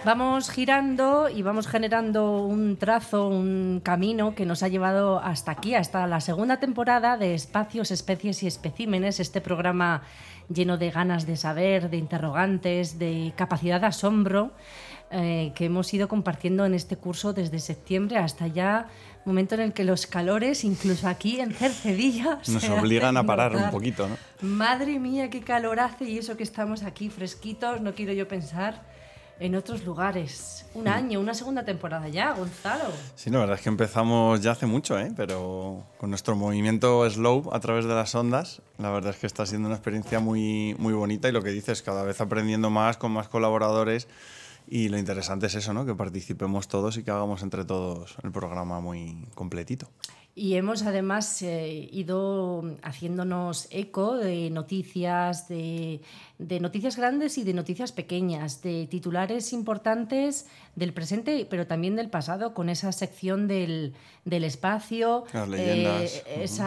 Vamos girando y vamos generando un trazo, un camino que nos ha llevado hasta aquí, hasta la segunda temporada de Espacios, Especies y Especímenes, este programa lleno de ganas de saber, de interrogantes, de capacidad de asombro, que hemos ido compartiendo en este curso desde septiembre hasta ya momento en el que los calores, incluso aquí en Cercedilla, nos obligan a parar notar. un poquito, ¿no? Madre mía, qué calor hace, y eso que estamos aquí fresquitos, no quiero yo pensar en otros lugares. Un año, una segunda temporada ya, Gonzalo. Sí, la verdad es que empezamos ya hace mucho, pero con nuestro movimiento slow a través de las ondas, la verdad es que está siendo una experiencia muy, muy bonita, y lo que dices, cada vez aprendiendo más, con más colaboradores, y lo interesante es eso, ¿no? Que participemos todos y que hagamos entre todos el programa muy completito. Y hemos además ido haciéndonos eco de noticias, de noticias grandes y de noticias pequeñas, de titulares importantes del presente, pero también del pasado, con esa sección del espacio, las leyendas,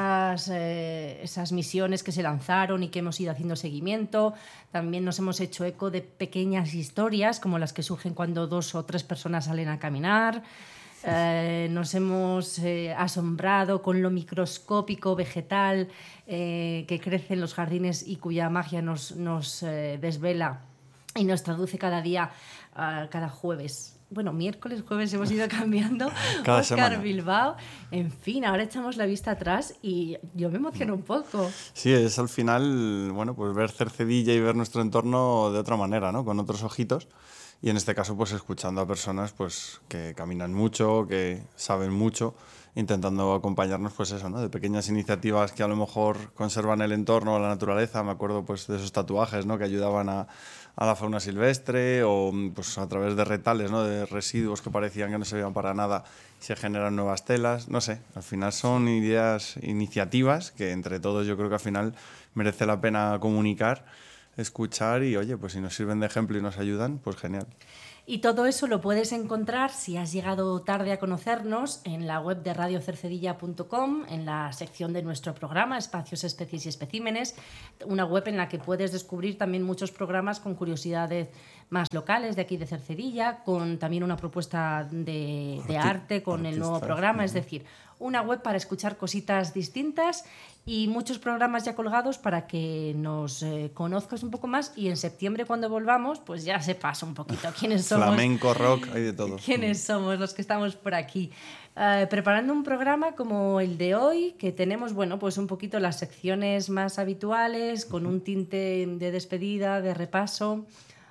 esas misiones que se lanzaron y que hemos ido haciendo seguimiento. También nos hemos hecho eco de pequeñas historias, como las que surgen cuando 2 o 3 personas salen a caminar. Nos hemos asombrado con lo microscópico vegetal que crece en los jardines y cuya magia nos desvela y nos traduce cada día, cada jueves. Bueno, miércoles, jueves hemos ido cambiando. Cada Óscar semana. Bilbao. En fin, ahora echamos la vista atrás y yo me emociono un poco. Sí, es al final, bueno, pues ver Cercedilla y ver nuestro entorno de otra manera, ¿no? Con otros ojitos. Y en este caso, pues escuchando a personas pues que caminan mucho, que saben mucho, intentando acompañarnos, pues eso, ¿no? De pequeñas iniciativas que a lo mejor conservan el entorno, la naturaleza. Me acuerdo pues de esos tatuajes, ¿no? Que ayudaban a la fauna silvestre, o pues a través de retales, ¿no? De residuos que parecían que no servían para nada, se generan nuevas telas. No sé, al final son ideas, iniciativas que entre todos yo creo que al final merece la pena comunicar, escuchar, y oye, pues si nos sirven de ejemplo y nos ayudan, pues genial. Y todo eso lo puedes encontrar, si has llegado tarde a conocernos, en la web de radiocercedilla.com, en la sección de nuestro programa Espacios, Especies y Especímenes, una web en la que puedes descubrir también muchos programas con curiosidades más locales de aquí de Cercedilla, con también una propuesta de arte con el nuevo programa, es decir, una web para escuchar cositas distintas y muchos programas ya colgados para que nos conozcas un poco más, y en septiembre, cuando volvamos, pues ya sepas un poquito quiénes somos. Flamenco, rock, hay de todo. ¿Quiénes somos los que estamos por aquí? Preparando un programa como el de hoy, que tenemos, bueno, pues un poquito las secciones más habituales, con un tinte de despedida, de repaso,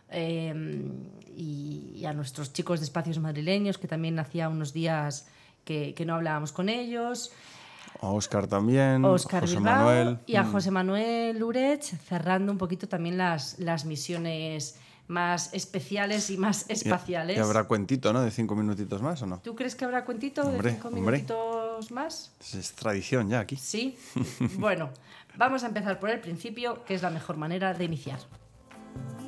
y a nuestros chicos de Espacios Madrileños, que también hacía unos días que no hablábamos con ellos. A Óscar también, Óscar José Bilbao Manuel. y a José Manuel Urech, cerrando un poquito también las misiones más especiales y más espaciales. Y habrá cuentito, ¿no? De 5 minutitos más, ¿o no? ¿Tú crees que habrá cuentito de 5 minutitos más? Es tradición ya aquí. Sí. Bueno, vamos a empezar por el principio, que es la mejor manera de iniciar.